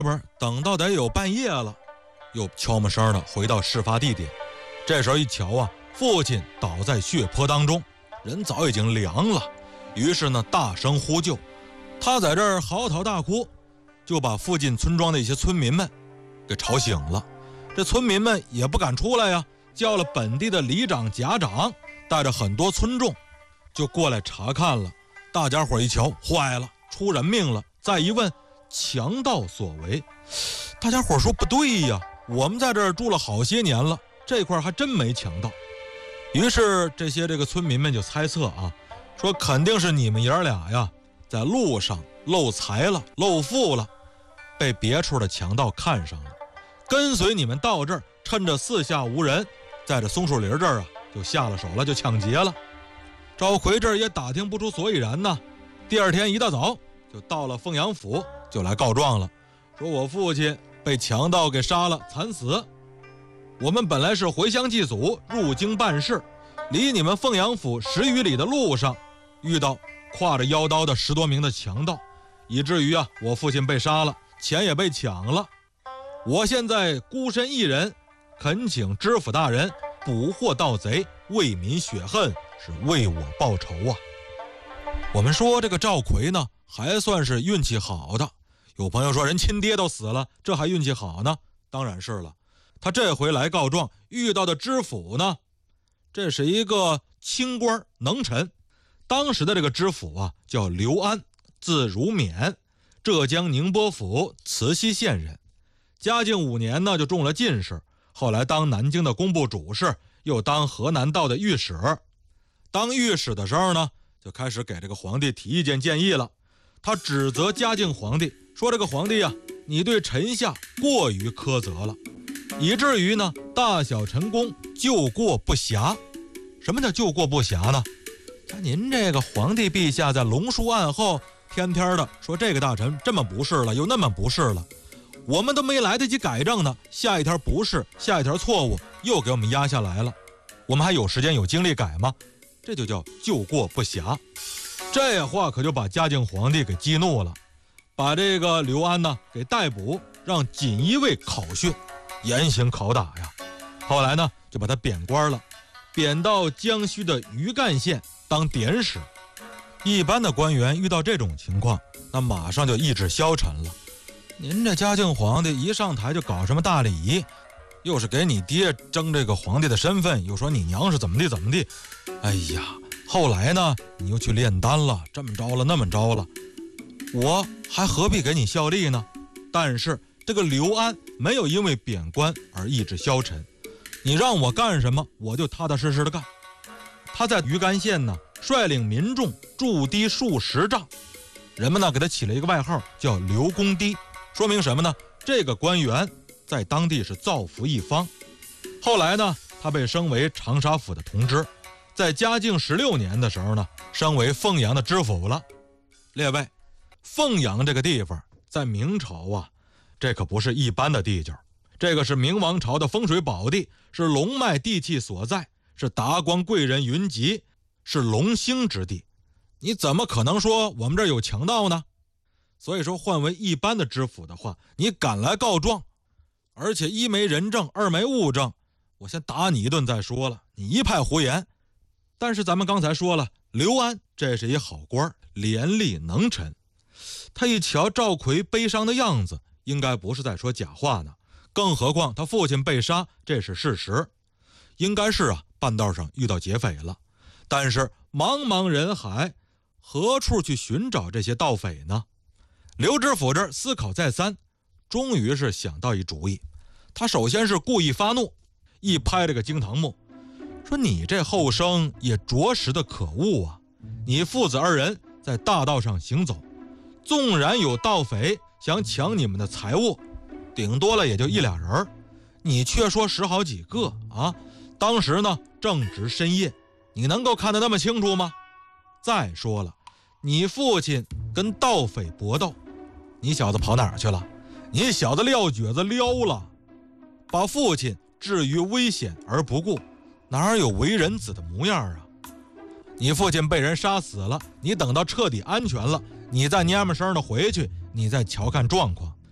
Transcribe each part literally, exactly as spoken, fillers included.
不是等到得有半夜了，又悄没声的回到事发地点。这时候一瞧啊，父亲倒在血泊当中，人早已经凉了。于是呢，大声呼救，他在这儿嚎啕大哭，就把附近村庄的一些村民们给吵醒了。这村民们也不敢出来呀，叫了本地的里长、甲长，带着很多村众就过来查看了。大家伙一瞧，坏了，出人命了。再一问，强盗所为。大家伙说不对呀，我们在这儿住了好些年了，这块还真没强盗。于是这些这个村民们就猜测啊，说肯定是你们爷儿俩呀，在路上漏财了、漏富了，被别处的强盗看上了，跟随你们到这儿，趁着四下无人，在这松树林这儿啊，就下了手了，就抢劫了。赵奎这儿也打听不出所以然呢，第二天一大早就到了凤阳府，就来告状了，说我父亲被强盗给杀了，惨死。我们本来是回乡祭祖，入京办事，离你们凤阳府十余里的路上，遇到挎着腰刀的十多名的强盗，以至于啊，我父亲被杀了，钱也被抢了。我现在孤身一人，恳请知府大人捕获盗贼，为民雪恨，是为我报仇啊。我们说这个赵奎呢，还算是运气好的。有朋友说人亲爹都死了，这还运气好呢？当然是了。他这回来告状遇到的知府呢，这是一个清官能臣。当时的这个知府啊，叫刘安，字如冕，浙江宁波府慈溪县人。嘉靖五年呢，就中了进士，后来当南京的工部主事，又当河南道的御史。当御史的时候呢，就开始给这个皇帝提意见建议了。他指责嘉靖皇帝，说这个皇帝啊，你对臣下过于苛责了，以至于呢，大小臣工救过不暇。什么叫救过不暇呢？您这个皇帝陛下在龙书案后，天天的说这个大臣这么不是了，又那么不是了，我们都没来得及改正呢，下一条不是，下一条错误又给我们压下来了，我们还有时间有精力改吗？这就叫救过不暇。这话可就把嘉靖皇帝给激怒了，把这个刘安呢给逮捕，让锦衣卫考训，严刑拷打呀。后来呢，就把他贬官了，贬到江西的余干县当典史。一般的官员遇到这种情况，那马上就意志消沉了。您这嘉靖皇帝一上台就搞什么大礼仪，又是给你爹争这个皇帝的身份，又说你娘是怎么地怎么地。哎呀，后来呢，你又去炼丹了，这么着了那么着了，我还何必给你效力呢？但是这个刘安没有因为贬官而意志消沉，你让我干什么，我就踏踏实实的干。他在余干县呢，率领民众筑堤数十丈，人们呢给他起了一个外号叫刘公堤，说明什么呢？这个官员在当地是造福一方。后来呢，他被升为长沙府的同知，在嘉靖十六年的时候呢，升为凤阳的知府了。列位，凤阳这个地方在明朝啊，这可不是一般的地界，这个是明王朝的风水宝地，是龙脉地气所在，是达官贵人云集，是龙兴之地。你怎么可能说我们这儿有强盗呢？所以说换为一般的知府的话，你敢来告状，而且一没人证，二没物证，我先打你一顿再说了，你一派胡言。但是咱们刚才说了，刘安这是一好官，廉吏能臣，他一瞧赵奎悲伤的样子，应该不是在说假话呢，更何况他父亲被杀，这是事实，应该是啊，半道上遇到劫匪了。但是茫茫人海，何处去寻找这些盗匪呢？刘知府这儿思考再三，终于是想到一主意。他首先是故意发怒，一拍这个惊堂木，说你这后生也着实的可恶啊！你父子二人在大道上行走，纵然有盗匪想抢你们的财物，顶多了也就一俩人，你却说十好几个啊！当时呢正值深夜，你能够看得那么清楚吗？再说了，你父亲跟盗匪搏斗，你小子跑哪儿去了？你小子撂蹶子撩了，把父亲置于危险而不顾，哪有为人子的模样啊？你父亲被人杀死了，你等到彻底安全了，你再蔫么声的回去，你再瞧看状况。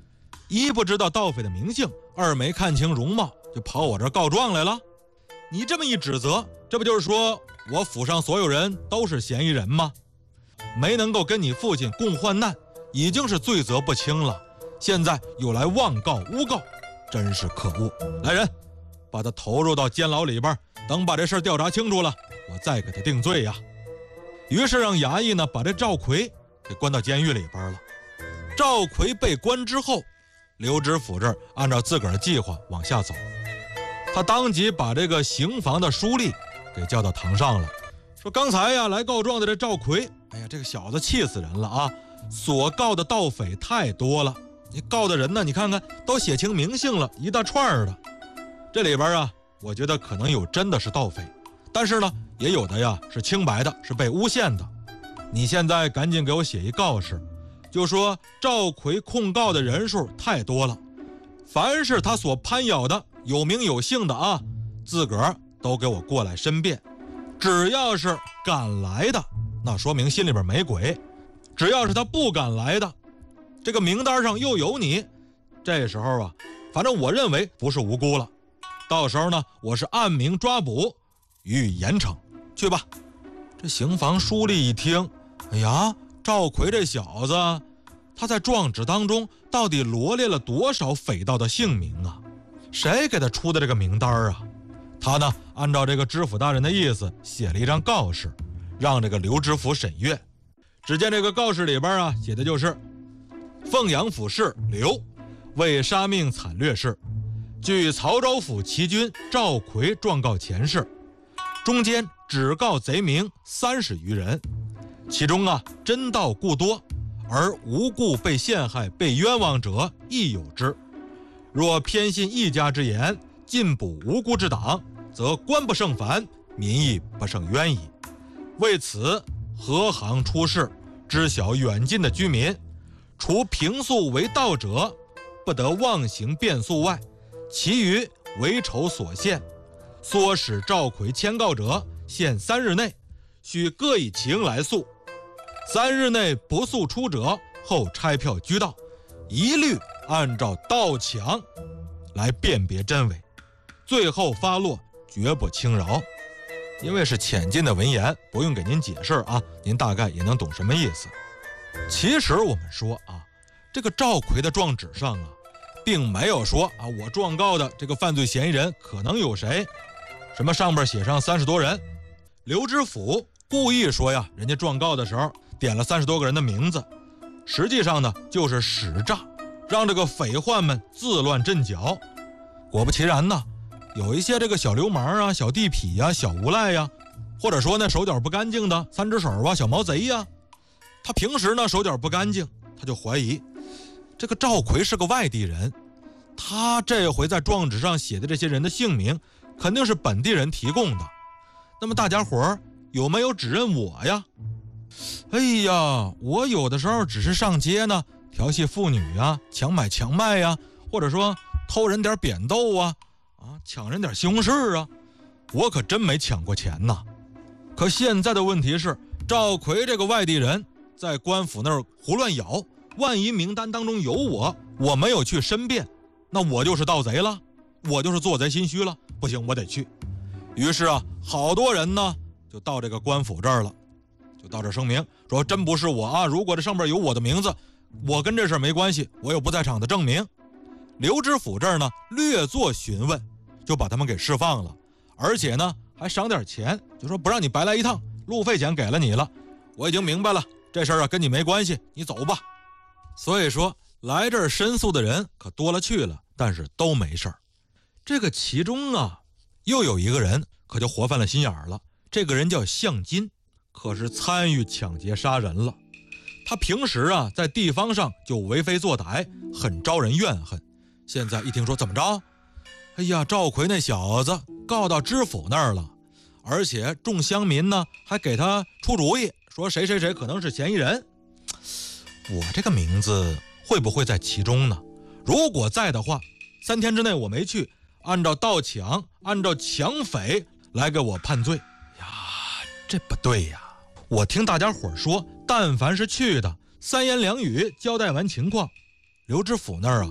一不知道盗匪的名姓，二没看清容貌，就跑我这儿告状来了。你这么一指责，这不就是说我府上所有人都是嫌疑人吗？没能够跟你父亲共患难，已经是罪责不轻了，现在又来妄告诬告，真是可恶！来人，把他投入到监牢里边，等把这事调查清楚了，我再给他定罪呀。于是让衙役呢把这赵奎给关到监狱里边了。赵奎被关之后，刘知府这儿按照自个儿的计划往下走，他当即把这个刑房的书吏给叫到堂上了，说刚才呀来告状的这赵奎，哎呀这个小子气死人了啊！所告的盗匪太多了，你告的人呢，你看看都写清名姓了，一大串儿的。这里边啊，我觉得可能有真的是盗匪，但是呢，也有的呀是清白的，是被诬陷的。你现在赶紧给我写一告示，就说赵奎控告的人数太多了，凡是他所攀咬的有名有姓的啊，自个儿都给我过来申辩。只要是敢来的，那说明心里边没鬼；只要是他不敢来的，这个名单上又有你，这时候啊，反正我认为不是无辜了。到时候呢，我是按名抓捕，予以严惩。去吧。这刑房书吏一听，哎呀，赵奎这小子，他在状纸当中到底罗列了多少匪盗的姓名啊？谁给他出的这个名单啊？他呢，按照这个知府大人的意思写了一张告示，让这个刘知府审阅。只见这个告示里边啊，写的就是凤阳府事刘为杀命惨烈事，据曹州府旗军赵奎状告前事，中间只告贼名三十余人，其中啊真盗故多，而无故被陷害被冤枉者亦有之。若偏信一家之言，尽捕无辜之党，则官不胜反，民亦不胜冤矣。为此，何行出事，知晓远近的居民，除平素为盗者，不得妄行变诉外，其余为仇所限。唆使赵奎签告者，限三日内，须各以情来诉。三日内不诉出者，后拆票居盗，一律按照盗抢来辨别真伪，最后发落，绝不轻饶。因为是浅近的文言，不用给您解释啊，您大概也能懂什么意思。其实我们说啊，这个赵奎的状纸上啊，并没有说啊，我状告的这个犯罪嫌疑人可能有谁，什么上边写上三十多人。刘知府故意说呀，人家状告的时候点了三十多个人的名字，实际上呢就是使诈，让这个匪患们自乱阵脚。果不其然呢，有一些这个小流氓啊、小地痞呀、小无赖呀，或者说呢手脚不干净的三只手啊、小毛贼呀，他平时呢手脚不干净，他就怀疑这个赵奎是个外地人，他这回在状纸上写的这些人的姓名肯定是本地人提供的，那么大家伙儿有没有指认我呀？哎呀，我有的时候只是上街呢调戏妇女啊，强买强卖呀，或者说偷人点扁豆啊，啊，抢人点西红柿啊，我可真没抢过钱呐。可现在的问题是，赵奎这个外地人在官府那儿胡乱咬，万一名单当中有我，我没有去申辩，那我就是盗贼了，我就是做贼心虚了，不行，我得去。于是啊，好多人呢就到这个官府这儿了，就到这声明说，真不是我啊，如果这上边有我的名字，我跟这事儿没关系，我有不在场的证明。刘知府这儿呢略作询问，就把他们给释放了，而且呢还赏点钱，就说不让你白来一趟，路费钱给了你了，我已经明白了，这事儿啊跟你没关系，你走吧。所以说来这儿申诉的人可多了去了，但是都没事儿。这个其中啊又有一个人可就活犯了心眼儿了，这个人叫向金，可是参与抢劫杀人了。他平时啊在地方上就为非作歹，很招人怨恨。现在一听说怎么着，哎呀，赵奎那小子告到知府那儿了，而且众乡民呢还给他出主意，说谁谁谁可能是嫌疑人。我这个名字会不会在其中呢？如果在的话，三天之内我没去，按照盗抢，按照抢匪来给我判罪呀，这不对呀。我听大家伙说，但凡是去的，三言两语交代完情况，刘知府那儿啊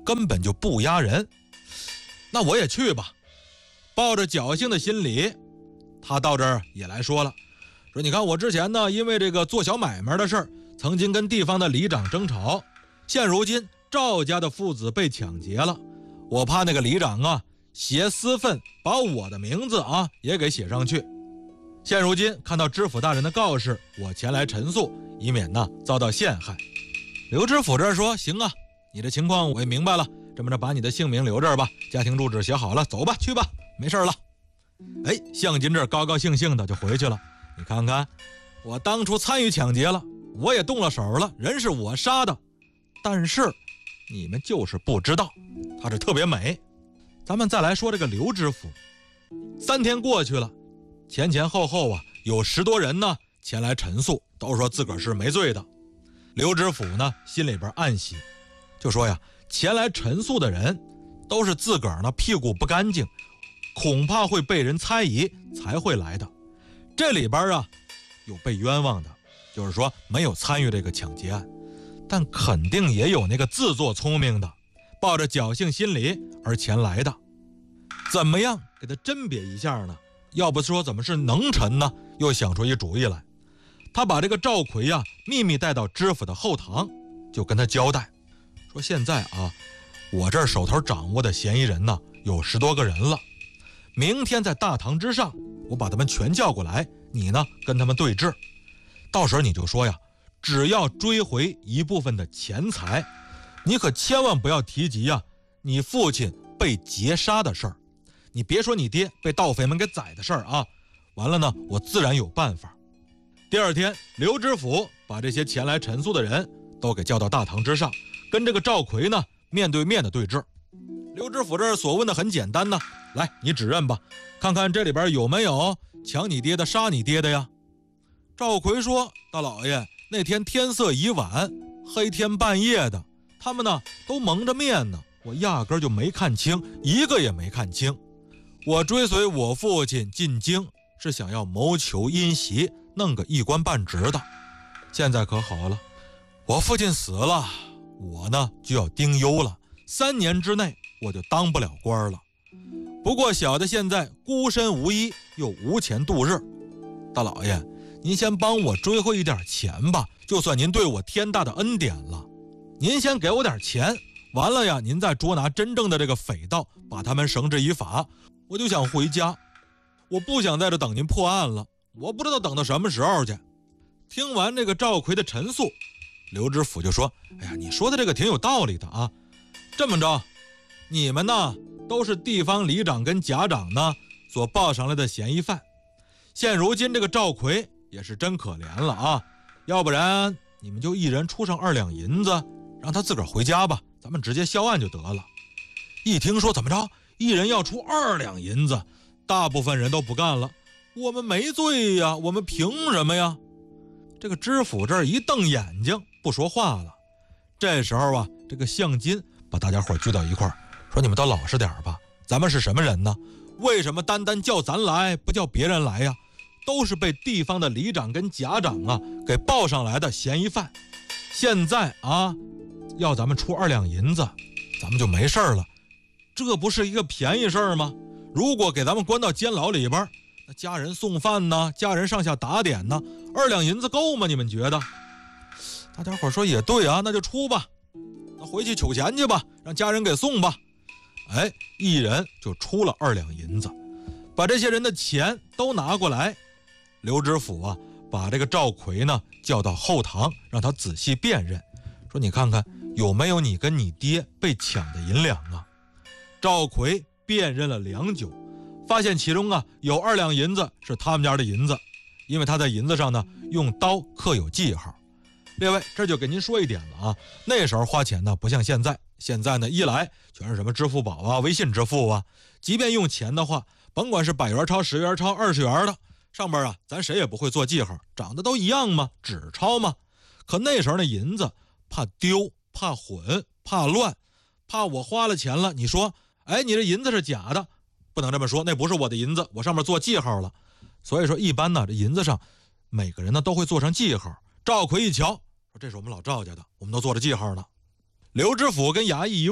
根本就不压人。那我也去吧。抱着侥幸的心理，他到这儿也来说了，说你看我之前呢，因为这个做小买卖的事儿，曾经跟地方的里长争吵，现如今赵家的父子被抢劫了，我怕那个里长啊挟私愤，把我的名字啊也给写上去。现如今看到知府大人的告示，我前来陈诉，以免呢遭到陷害。刘知府这说，行啊，你的情况我也明白了，这么着把你的姓名留这儿吧，家庭住址写好了，走吧，去吧，没事了。哎，向金这高高兴兴的就回去了。你看看，我当初参与抢劫了，我也动了手了，人是我杀的，但是你们就是不知道，他是特别美。咱们再来说这个刘知府，三天过去了，前前后后啊有十多人呢前来陈诉，都说自个儿是没罪的。刘知府呢心里边暗喜，就说呀，前来陈诉的人都是自个儿呢屁股不干净，恐怕会被人猜疑才会来的。这里边啊有被冤枉的，就是说没有参与这个抢劫案，但肯定也有那个自作聪明的，抱着侥幸心理而前来的。怎么样给他甄别一下呢？要不说怎么是能臣呢？又想出一主意来。他把这个赵奎啊秘密带到知府的后堂，就跟他交代说，现在啊我这儿手头掌握的嫌疑人呢有十多个人了，明天在大堂之上我把他们全叫过来，你呢跟他们对峙，到时候你就说呀，只要追回一部分的钱财，你可千万不要提及啊你父亲被劫杀的事儿，你别说你爹被盗匪们给宰的事儿啊，完了呢我自然有办法。第二天，刘知府把这些前来陈诉的人都给叫到大堂之上，跟这个赵奎呢面对面的对峙。刘知府这儿所问的很简单呢，来你指认吧，看看这里边有没有抢你爹的杀你爹的呀。赵奎说，大老爷，那天天色已晚，黑天半夜的，他们呢都蒙着面呢，我压根就没看清，一个也没看清。我追随我父亲进京是想要谋求阴袭，弄个一官半职的。现在可好了，我父亲死了，我呢就要丁忧了，三年之内我就当不了官了。不过小的现在孤身无依，又无钱度日，大老爷您先帮我追回一点钱吧，就算您对我天大的恩典了。您先给我点钱，完了呀您再捉拿真正的这个匪盗，把他们绳之以法，我就想回家，我不想在这等您破案了，我不知道等到什么时候去。听完这个赵奎的陈述，刘知府就说，哎呀，你说的这个挺有道理的啊，这么着，你们呢都是地方里长跟甲长呢所报上来的嫌疑犯，现如今这个赵奎也是真可怜了啊，要不然你们就一人出上二两银子，让他自个儿回家吧，咱们直接销案就得了。一听说怎么着一人要出二两银子，大部分人都不干了，我们没罪呀，我们凭什么呀？这个知府这儿一瞪眼睛不说话了。这时候啊，这个向金把大家伙聚到一块儿，说你们都老实点吧，咱们是什么人呢？为什么单单叫咱来不叫别人来呀？都是被地方的里长跟甲长啊给报上来的嫌疑犯，现在啊要咱们出二两银子，咱们就没事了，这不是一个便宜事儿吗？如果给咱们关到监牢里边，那家人送饭呢，家人上下打点呢，二两银子够吗？你们觉得？大家伙说也对啊，那就出吧，那回去取钱去吧，让家人给送吧。哎，一人就出了二两银子，把这些人的钱都拿过来。刘知府啊把这个赵奎呢叫到后堂，让他仔细辨认，说你看看有没有你跟你爹被抢的银两啊。赵奎辨认了良久，发现其中啊有二两银子是他们家的银子，因为他在银子上呢用刀刻有记号。列位，这就给您说一点了啊，那时候花钱呢不像现在，现在呢一来全是什么支付宝啊、微信支付啊，即便用钱的话，甭管是百元钞、十元钞、二十元的，上边啊咱谁也不会做记号，长得都一样嘛，纸钞嘛。可那时候那银子怕丢、怕混、怕乱，怕我花了钱了，你说哎你这银子是假的，不能这么说，那不是我的银子，我上面做记号了。所以说一般呢这银子上每个人呢都会做上记号。赵奎一瞧，说这是我们老赵家的，我们都做着记号呢。刘知府跟衙役一问，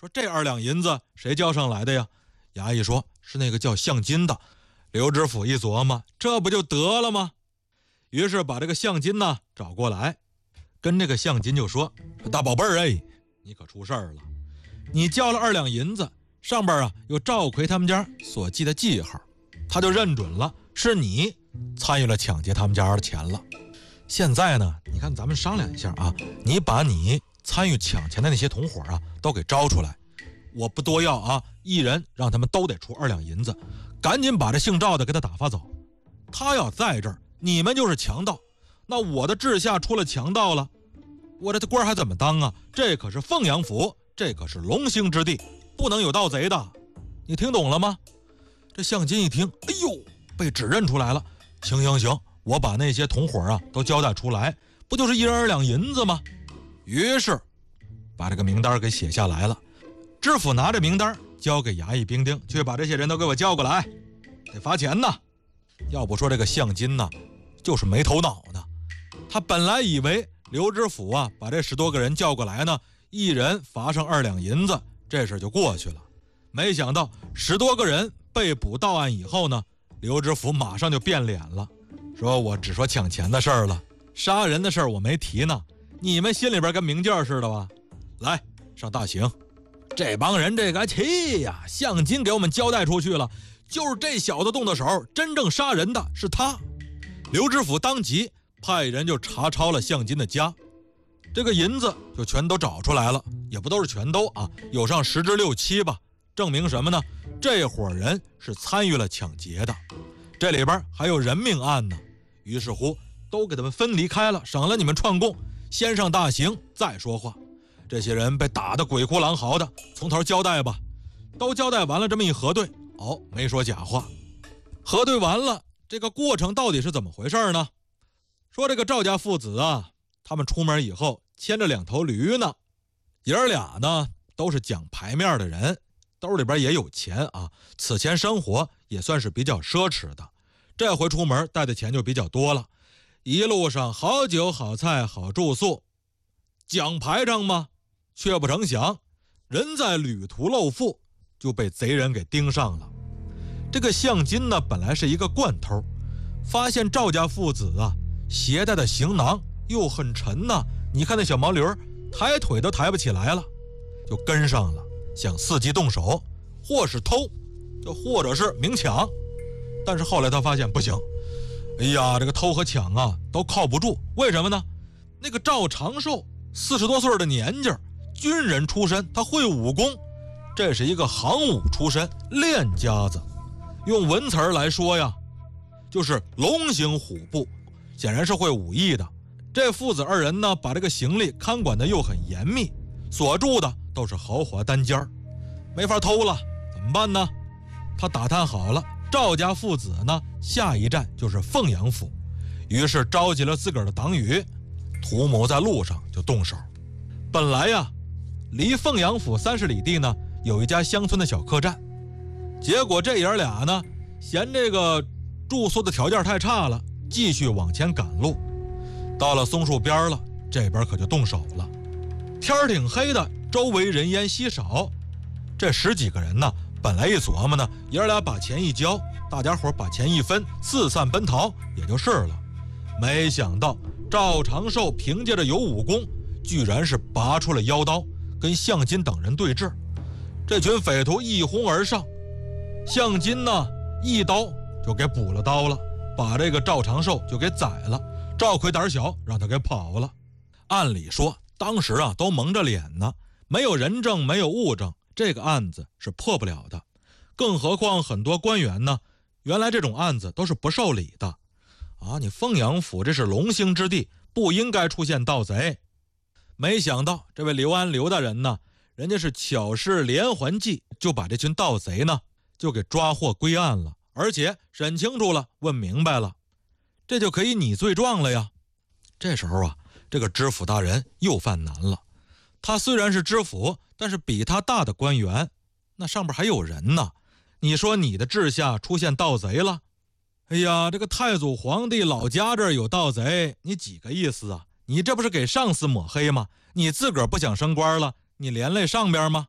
说这二两银子谁交上来的呀？衙役说是那个叫向金的。刘知府一琢磨，这不就得了吗？于是把这个向金呢找过来，跟这个向金就说，大宝贝儿，哎，你可出事儿了，你交了二两银子，上边啊有赵奎他们家所记的记号，他就认准了是你参与了抢劫他们家的钱了。现在呢，你看咱们商量一下啊，你把你参与抢钱的那些同伙啊都给招出来，我不多要啊，一人让他们都得出二两银子，赶紧把这姓赵的给他打发走。他要在这儿，你们就是强盗，那我的治下出了强盗了，我这官还怎么当啊？这可是凤阳府，这可是龙兴之地，不能有盗贼的。你听懂了吗？这向金一听，哎呦，被指认出来了。行行行，我把那些同伙啊都交代出来，不就是一人二两银子吗？于是把这个名单给写下来了。知府拿着名单交给衙役兵丁，去把这些人都给我叫过来，得罚钱呢。要不说这个向金呢就是没头脑呢，他本来以为刘知府啊把这十多个人叫过来呢，一人罚上二两银子，这事就过去了。没想到十多个人被捕到案以后呢，刘知府马上就变脸了，说我只说抢钱的事儿了，杀人的事儿我没提呢，你们心里边跟明镜似的吧？来，上大刑。这帮人这个气呀，向金给我们交代出去了，就是这小子动的手，真正杀人的是他。刘知府当即派人就查抄了向金的家，这个银子就全都找出来了，也不都是全都啊，有上十之六七吧，证明什么呢？这伙人是参与了抢劫的，这里边还有人命案呢。于是乎都给他们分离开了，省了你们串供，先上大刑再说话。这些人被打得鬼哭狼嚎的，从头交代吧。都交代完了，这么一核对，哦，没说假话。核对完了，这个过程到底是怎么回事呢？说这个赵家父子啊，他们出门以后牵着两头驴呢，爷儿俩呢都是讲牌面的人，兜里边也有钱啊，此前生活也算是比较奢侈的，这回出门带的钱就比较多了，一路上好酒好菜好住宿，讲排场嘛，却不成想人在旅途漏富，就被贼人给盯上了。这个向金呢本来是一个惯偷，发现赵家父子啊携带的行囊又很沉呐、啊，你看那小毛驴抬腿都抬不起来了，就跟上了，想伺机动手，或是偷，就或者是明抢。但是后来他发现不行，哎呀，这个偷和抢啊都靠不住。为什么呢？那个赵长寿四十多岁的年纪，军人出身，他会武功，这是一个行武出身练家子，用文词儿来说呀，就是龙行虎步，显然是会武艺的。这父子二人呢，把这个行李看管的又很严密，所住的都是豪华单间，没法偷了，怎么办呢？他打探好了，赵家父子呢下一站就是凤阳府，于是召集了自个儿的党羽，图谋在路上就动手。本来呀，离凤阳府三十里地呢有一家乡村的小客栈，结果这爷俩呢嫌这个住宿的条件太差了，继续往前赶路。到了松树边了，这边可就动手了。天儿挺黑的，周围人烟稀少，这十几个人呢本来一琢磨呢，爷俩把钱一交，大家伙把钱一分，四散奔逃也就是了。没想到赵长寿凭借着有武功，居然是拔出了腰刀，跟向金等人对峙。这群匪徒一哄而上，向金呢一刀就给补了刀了，把这个赵长寿就给宰了。赵奎胆小，让他给跑了。按理说当时啊都蒙着脸呢，没有人证没有物证，这个案子是破不了的。更何况很多官员呢，原来这种案子都是不受理的啊！你凤阳府这是龙兴之地，不应该出现盗贼。没想到这位刘安刘大人呢，人家是巧施连环计，就把这群盗贼呢就给抓获归案了，而且审清楚了，问明白了，这就可以拟罪状了呀。这时候啊，这个知府大人又犯难了。他虽然是知府，但是比他大的官员，那上边还有人呢。你说你的治下出现盗贼了，哎呀，这个太祖皇帝老家这儿有盗贼，你几个意思啊？你这不是给上司抹黑吗？你自个儿不想升官了，你连累上边吗？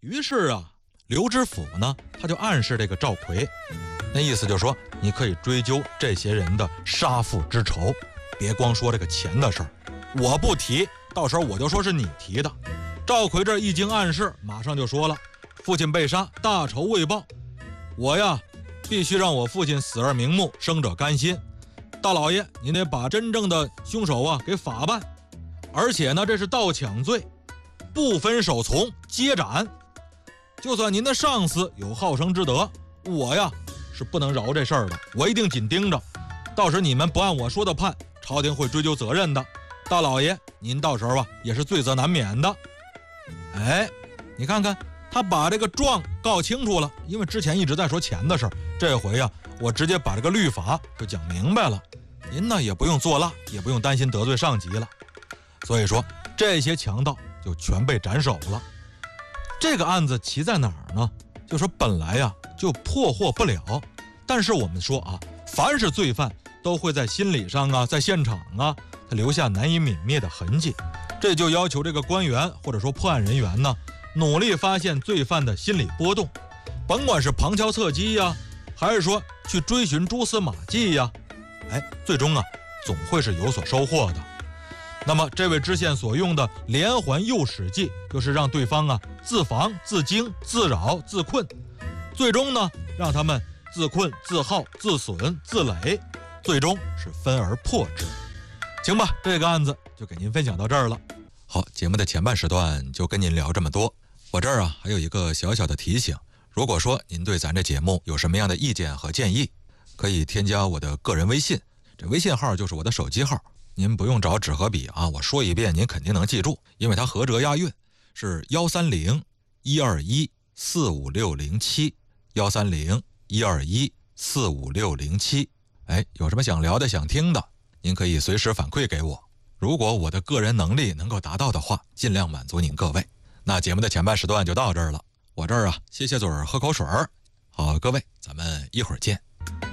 于是啊，刘知府呢，他就暗示这个赵奎，那意思就是说，你可以追究这些人的杀父之仇，别光说这个钱的事儿，我不提，到时候我就说是你提的。赵奎这一经暗示，马上就说了，父亲被杀，大仇未报，我呀必须让我父亲死而瞑目，生者甘心。大老爷，您得把真正的凶手啊给法办，而且呢，这是盗抢罪，不分首从，皆斩。就算您的上司有好生之德，我呀是不能饶这事儿的，我一定紧盯着。到时你们不按我说的判，朝廷会追究责任的。大老爷，您到时候啊也是罪责难免的。哎，你看看，他把这个状告清楚了，因为之前一直在说钱的事儿，这回呀、啊，我直接把这个律法就讲明白了。您呢也不用作蜡，也不用担心得罪上级了。所以说，这些强盗就全被斩首了。这个案子奇在哪儿呢？就说本来呀、啊、就破获不了，但是我们说啊，凡是罪犯都会在心理上啊，在现场啊，他留下难以泯灭的痕迹。这就要求这个官员或者说破案人员呢，努力发现罪犯的心理波动，甭管是旁敲侧击呀，还是说去追寻蛛丝马迹呀，哎，最终啊，总会是有所收获的。那么这位知县所用的连环诱使计，就是让对方啊自防、自惊、自扰、自困，最终呢，让他们自困、自耗、自损、自累，最终是分而破之。行吧，这个案子就给您分享到这儿了。好，节目的前半时段就跟您聊这么多。我这儿啊还有一个小小的提醒，如果说您对咱这节目有什么样的意见和建议，可以添加我的个人微信，这微信号就是我的手机号，您不用找纸和笔啊，我说一遍您肯定能记住，因为它合辙押韵，是幺三零一二一四五六零七，幺三零一二一四五六零七。哎，有什么想聊的、想听的，您可以随时反馈给我。如果我的个人能力能够达到的话，尽量满足您各位。那节目的前半时段就到这儿了，我这儿啊歇歇嘴儿，喝口水儿。好，各位，咱们一会儿见。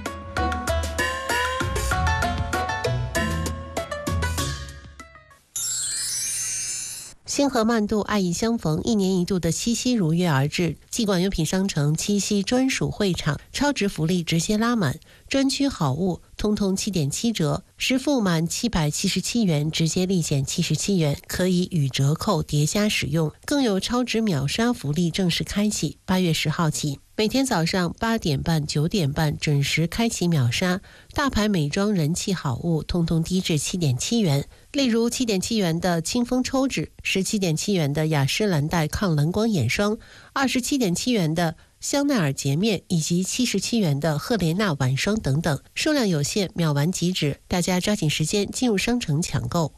星河漫渡，爱意相逢，一年一度的七夕如约而至。季广优品商城七夕专属会场，超值福利直接拉满，专区好物通通七点七折，实付满七百七十七元直接立减七十七元，可以与折扣叠加使用，更有超值秒杀福利正式开启，八月十号起。每天早上八点半、九点半准时开启秒杀，大牌美妆人气好物通通低至七点七元。例如七点七元的清风抽纸，十七点七元的雅诗兰黛抗蓝光眼霜，二十七点七元的香奈儿洁面，以及七十七元的赫莲娜晚霜等等，数量有限，秒完即止，大家抓紧时间进入商城抢购。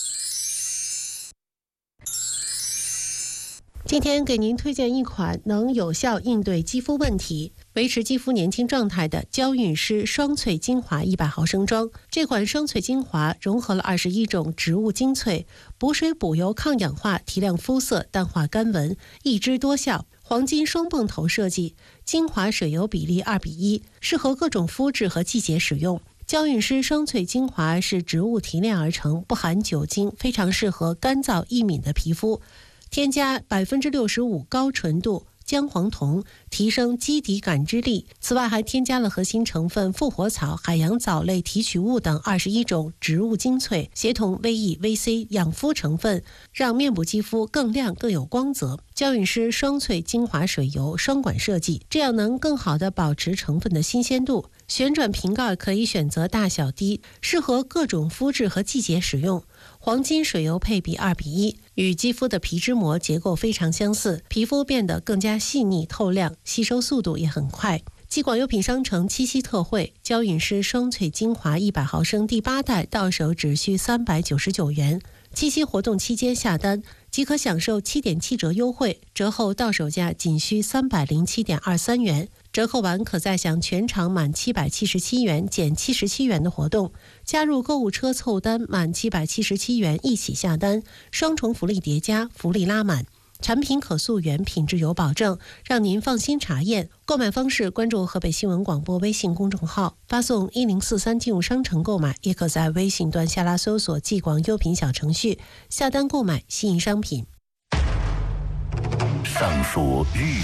今天给您推荐一款能有效应对肌肤问题、维持肌肤年轻状态的娇韵诗双萃精华一百毫升装。这款双萃精华融合了二十一种植物精粹，补水补油抗氧化，提亮肤色，淡化干纹，一支多效。黄金双泵头设计，精华水油比例二比一，适合各种肤质和季节使用。娇韵诗双萃精华是植物提炼而成，不含酒精，非常适合干燥易敏的皮肤。添加 百分之六十五 高纯度姜黄酮，提升基底感知力。此外还添加了核心成分复活草、海洋藻类提取物等二十一种植物精粹，协同 V E V C 养肤成分，让面部肌肤更亮更有光泽。娇韵诗双萃精华水油双管设计，这样能更好地保持成分的新鲜度。旋转瓶盖可以选择大小滴，适合各种肤质和季节使用。黄金水油配比二比一，与肌肤的皮脂膜结构非常相似，皮肤变得更加细腻透亮，吸收速度也很快。季广优品商城七夕特惠，娇韵诗双萃精华一百毫升第八代到手只需三百九十九元。七夕活动期间下单即可享受七点七折优惠，折后到手价仅需三百零七点二三元。折扣完可再享全场满七百七十七元减七十七元的活动，加入购物车凑单满七百七十七元一起下单，双重福利叠加，福利拉满。产品可溯源，品质有保证，让您放心查验。购买方式：关注河北新闻广播微信公众号，发送一零四三进入商城购买，也可在微信端下拉搜索季广优品小程序下单购买心仪商品。 上说日